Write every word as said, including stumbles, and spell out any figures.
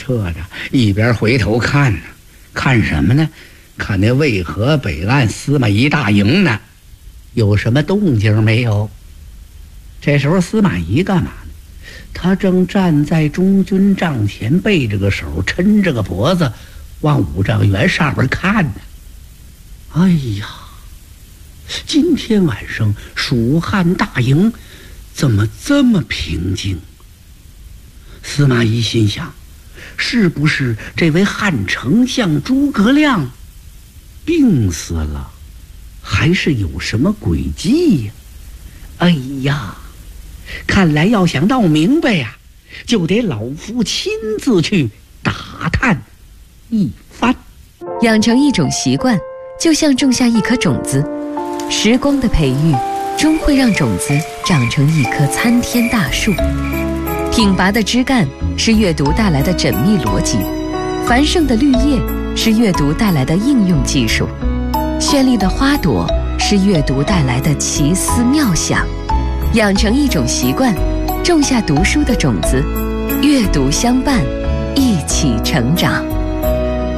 撤着，一边回头看呢。看什么呢？看那渭河北岸司马懿大营呢，有什么动静没有？这时候司马懿干嘛呢？他正站在中军帐前，背着个手，抻着个脖子，往五丈原上边看呢。哎呀，今天晚上蜀汉大营怎么这么平静？司马懿心想，是不是这位汉丞相诸葛亮病死了，还是有什么诡计呀？哎呀，看来要想闹明白呀，就得老夫亲自去打探一番。 养成一种习惯，就像种下一颗种子，时光的培育终会让种子长成一棵参天大树。挺拔的枝干是阅读带来的缜密逻辑，繁盛的绿叶是阅读带来的应用技术，绚丽的花朵是阅读带来的奇思妙想。养成一种习惯，种下读书的种子，阅读相伴，一起成长。